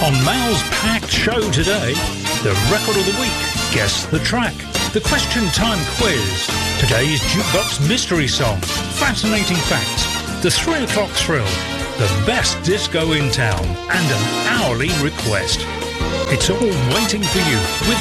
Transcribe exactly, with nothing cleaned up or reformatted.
On Mal's packed show today, the record of the week, guess the track, the question time quiz, today's jukebox mystery song, fascinating facts, the three o'clock thrill, the best disco in town, and an hourly request. It's all waiting for you with